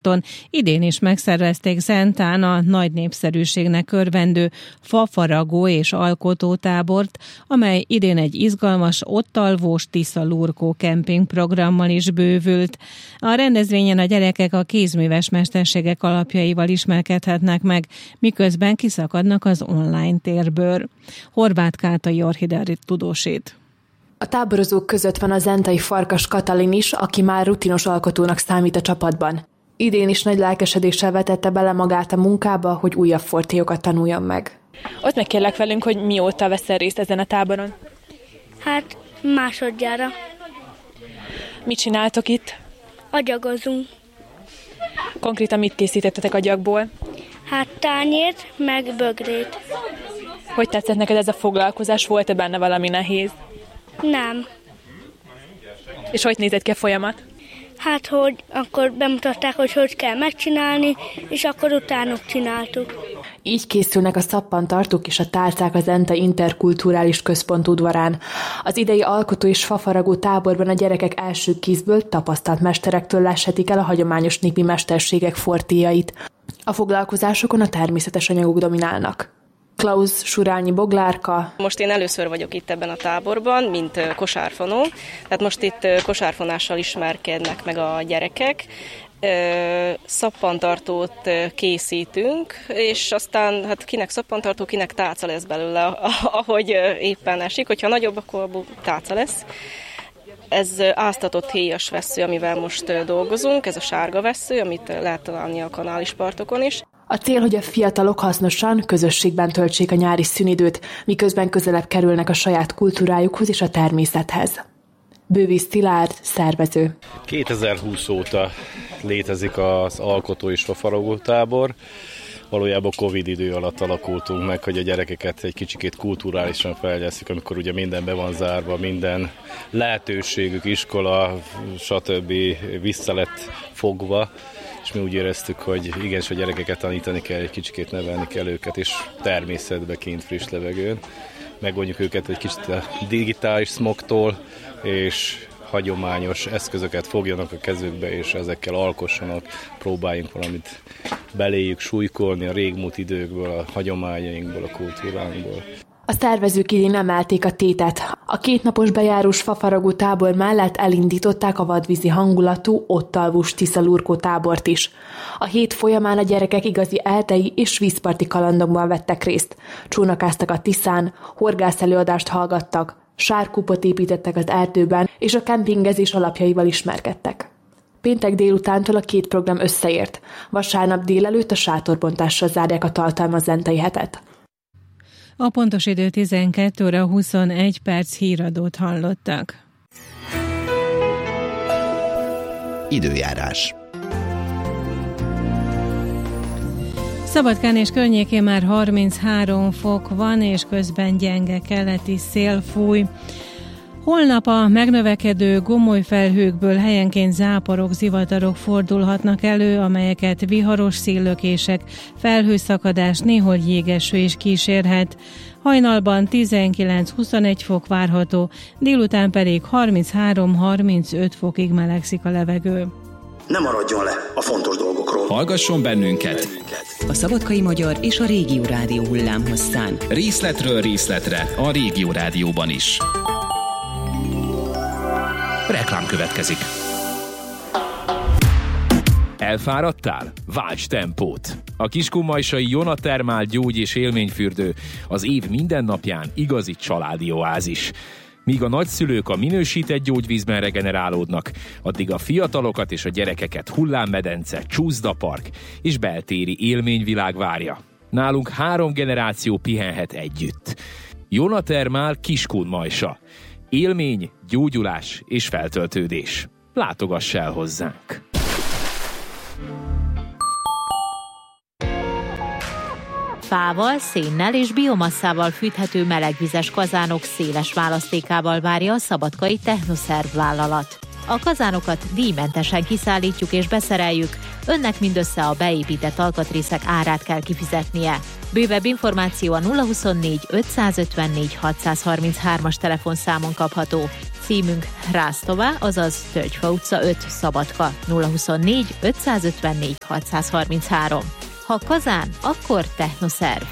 Idén is megszervezték Zentán a nagy népszerűségnek örvendő fafaragó és alkotótábort, amely idén egy izgalmas, ott alvós Tisza-Lurkó kempingprogrammal is bővült. A rendezvényen a gyerekek a kézműves mesterségek alapjaival ismerkedhetnek meg, miközben kiszakadnak az online térből. Horváth Kátai Orhiderit tudósít. A táborozók között van a zentai Farkas Katalin is, aki már rutinos alkotónak számít a csapatban. Idén is nagy lelkesedéssel vetette bele magát a munkába, hogy újabb fortéokat tanuljon meg. Ott meg kérlek velünk, hogy mióta veszel részt ezen a táboron? Hát másodjára. Mit csináltok itt? Agyagozunk. Konkrétan mit készítettetek agyagból? Hát tányért, meg bögrét. Hogy tetszett neked ez a foglalkozás? Volt-e benne valami nehéz? Nem. És hogy nézett ki a folyamat? Hát, hogy akkor bemutatták, hogy kell megcsinálni, és akkor utánuk csináltuk. Így készülnek a szappantartók és a tálcák a Zenta Interkulturális Központ udvarán. Az idei alkotó és fafaragó táborban a gyerekek első kézből tapasztalt mesterektől leshetik el a hagyományos népi mesterségek fortéjait. A foglalkozásokon a természetes anyagok dominálnak. Klaus Surányi Boglárka. Most én először vagyok itt ebben a táborban, mint kosárfonó. Tehát most itt kosárfonással ismerkednek meg a gyerekek. Szappantartót készítünk, és aztán hát kinek szappantartó, kinek tálca lesz belőle, ahogy éppen esik. Hogyha nagyobb, akkor tálca lesz. Ez áztatott héjas vessző, amivel most dolgozunk, ez a sárga vessző, amit lehet találni a kanális partokon is. A cél, hogy a fiatalok hasznosan, közösségben töltsék a nyári szünidőt, miközben közelebb kerülnek a saját kultúrájukhoz és a természethez. Bővíz Szilárd, szervező. 2020 óta létezik az alkotó és fafaragó tábor. Valójában Covid idő alatt alakultunk meg, hogy a gyerekeket egy kicsikét kulturálisan felgyelszük, amikor ugye minden be van zárva, minden lehetőségük, iskola, stb. Vissza lett fogva, és mi úgy éreztük, hogy igenis a gyerekeket tanítani kell, egy kicsikét nevelni kell őket, és természetbe kint friss levegőn. Megvonjuk őket egy kicsit a digitális smogtól, és hagyományos eszközöket fogjanak a kezükbe, és ezekkel alkossanak, próbáljunk valamit beléjük súlykolni a régmúlt időkből, a hagyományainkból, a kultúránkból. A szervezők idén emelték a tétet. A 2 napos bejárós fafaragó tábor mellett elindították a vadvízi hangulatú, ott alvós Tisza-Lurkó tábort is. A hét folyamán a gyerekek igazi eltei és vízparti kalandokban vettek részt. Csónakáztak a Tiszán, horgászelőadást hallgattak, sárkupot építettek az erdőben, és a kempingezés alapjaival ismerkedtek. Péntek délutántól a 2 program összeért. Vasárnap délelőtt a sátorbontással zárják a tartalmas zentai hetet. A pontos idő 12 óra 21 perc, híradót hallottak. Időjárás. Szabadkán és környékén már 33 fok van, és közben gyenge keleti szél fúj. Holnap a megnövekedő gomoly felhőkből helyenként záporok, zivatarok fordulhatnak elő, amelyeket viharos széllökések, felhőszakadás, néhol jégeső is kísérhet. Hajnalban 19-21 fok várható, délután pedig 33-35 fokig melegszik a levegő. Ne maradjon le a fontos dolgokról. Hallgasson bennünket! A Szabadkai Magyar és a Régió Rádió hullámhosszán. Részletről részletre a Régió Rádióban is. Reklám következik. Elfáradtál? Válts tempót! A kiskunmajsai Jonatermál gyógy- és élményfürdő az év minden napján igazi családi oázis. Míg a nagyszülők a minősített gyógyvízben regenerálódnak, addig a fiatalokat és a gyerekeket hullámmedence, csúszdapark és beltéri élményvilág várja. Nálunk 3 generáció pihenhet együtt. Jonatermál Kiskunmajsa. Élmény, gyógyulás és feltöltődés. Látogass el hozzánk! Fával, szénnel és biomasszával fűthető melegvizes kazánok széles választékával várja a szabadkai Technoszerv vállalat. A kazánokat díjmentesen kiszállítjuk és beszereljük, önnek mindössze a beépített alkatrészek árát kell kifizetnie. Bővebb információ a 024 554 633-as telefonszámon kapható. címünk Rásztová, azaz Tölgyfa utca 5, Szabadka, 024 554 633. Ha Kazán, akkor Technoszerv.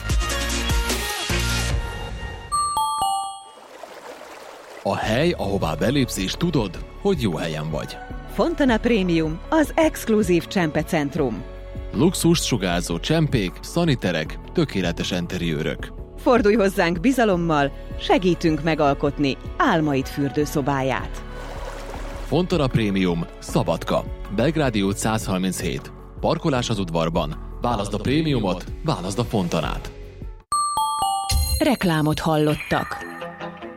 A hely, ahová belépsz és tudod, hogy jó helyen vagy. Fontana Premium, az exkluzív csempecentrum. Luxust sugárzó csempék, szaniterek, tökéletes enteriőrök. Fordulj hozzánk bizalommal, segítünk megalkotni álmaid fürdőszobáját. Fontana Premium, Szabadka, Belgrádi út 137. Parkolás az udvarban. Válaszd a prémiumot, válaszd a Fontanát. Reklámot hallottak.